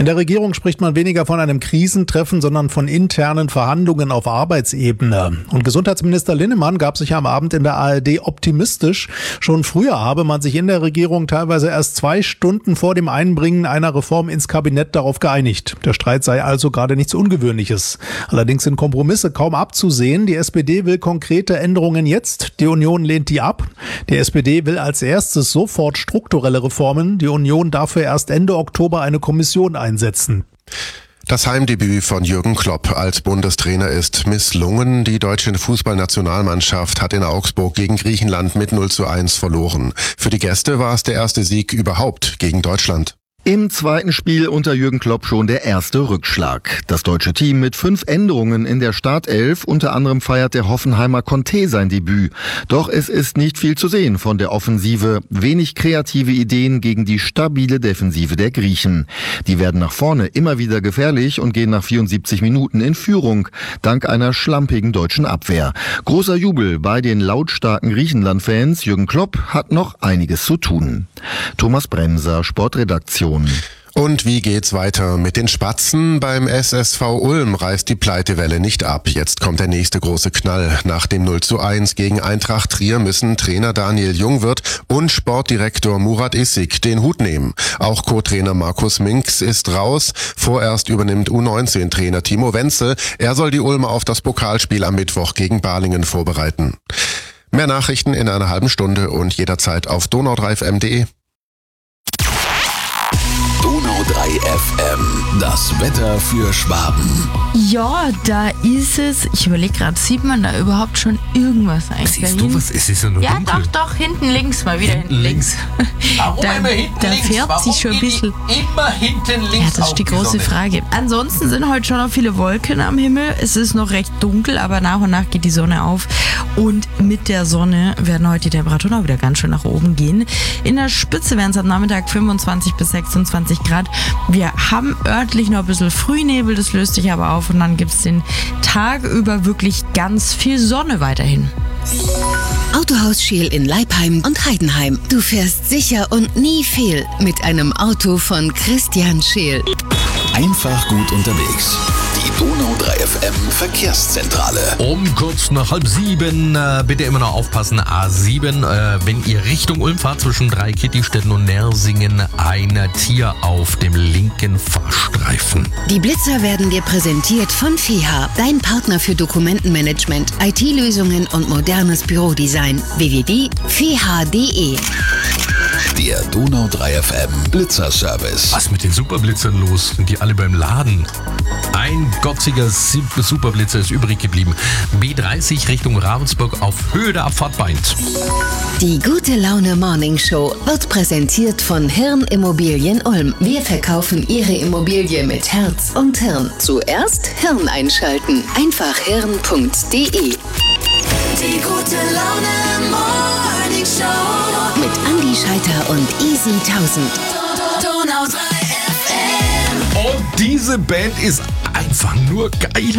In der Regierung spricht man weniger von einem Krisentreffen, sondern von internen Verhandlungen auf Arbeitsebene. Und Gesundheitsminister Linnemann gab sich am Abend in der ARD optimistisch. Schon früher habe man sich in der Regierung teilweise erst 2 Stunden vor dem Einbringen einer Reform ins Kabinett darauf geeinigt. Der Streit sei also gerade nichts Ungewöhnliches. Allerdings sind Kompromisse kaum abzusehen. Die SPD will konkrete Änderungen jetzt. Die Union lehnt die ab. Die SPD will als erstes sofort strukturelle Reformen. Die Union dafür erst Ende Oktober eine Kommission einsetzen. Das Heimdebüt von Jürgen Klopp als Bundestrainer ist misslungen. Die deutsche Fußballnationalmannschaft hat in Augsburg gegen Griechenland mit 0:1 verloren. Für die Gäste war es der erste Sieg überhaupt gegen Deutschland. Im zweiten Spiel unter Jürgen Klopp schon der erste Rückschlag. Das deutsche Team mit 5 Änderungen in der Startelf. Unter anderem feiert der Hoffenheimer Conte sein Debüt. Doch es ist nicht viel zu sehen von der Offensive. Wenig kreative Ideen gegen die stabile Defensive der Griechen. Die werden nach vorne immer wieder gefährlich und gehen nach 74 Minuten in Führung. Dank einer schlampigen deutschen Abwehr. Großer Jubel bei den lautstarken Griechenland-Fans. Jürgen Klopp hat noch einiges zu tun. Thomas Bremser, Sportredaktion. Und wie geht's weiter mit den Spatzen? Beim SSV Ulm reißt die Pleitewelle nicht ab. Jetzt kommt der nächste große Knall. Nach dem 0:1 gegen Eintracht Trier müssen Trainer Daniel Jungwirth und Sportdirektor Murat Issig den Hut nehmen. Auch Co-Trainer Markus Minks ist raus. Vorerst übernimmt U19-Trainer Timo Wenzel. Er soll die Ulmer auf das Pokalspiel am Mittwoch gegen Balingen vorbereiten. Mehr Nachrichten in einer halben Stunde und jederzeit auf donau3fm.de. Donau 3 FM, das Wetter für Schwaben. Ja, da ist es. Ich überlege gerade, sieht man da überhaupt schon irgendwas eigentlich? Siehst du was? Es ist ja nur dunkel. Ja, doch, hinten links, mal wieder hinten links. Warum immer hinten da links? fährt Warum sich schon ein bisschen. Immer hinten links. Ja, das ist die große Frage. Ansonsten sind heute schon noch viele Wolken am Himmel. Es ist noch recht dunkel, aber nach und nach geht die Sonne auf. Und mit der Sonne werden heute die Temperaturen auch wieder ganz schön nach oben gehen. In der Spitze werden es am Nachmittag 25 bis 26 Grad. Wir haben örtlich noch ein bisschen Frühnebel, das löst sich aber auf und dann gibt es den Tag über wirklich ganz viel Sonne weiterhin. Autohaus Scheel in Leipheim und Heidenheim. Du fährst sicher und nie fehl mit einem Auto von Christian Scheel. Einfach gut unterwegs. Die Donau 3 FM Verkehrszentrale. Um kurz nach 6:30, bitte immer noch aufpassen, A7, wenn ihr Richtung Ulm fahrt, zwischen Dreikitti-Städten und Nersingen, ein Tier auf dem linken Fahrstreifen. Die Blitzer werden dir präsentiert von FEHA, dein Partner für Dokumentenmanagement, IT-Lösungen und modernes Bürodesign. www.feha.de. Der Donau 3 FM Blitzerservice. Was mit den Superblitzern los? Sind die alle beim Laden? Ein gotziger Superblitzer ist übrig geblieben. B30 Richtung Ravensburg auf Höhe der Abfahrt Beint. Die Gute Laune Morning Show wird präsentiert von Hirn Immobilien Ulm. Wir verkaufen Ihre Immobilie mit Herz und Hirn. Zuerst Hirn einschalten. Einfach hirn.de. Die Gute Laune Morning Show mit Andi Scheiter und Easy 1000. Donau 3 FM. Und diese Band ist einfach nur geil.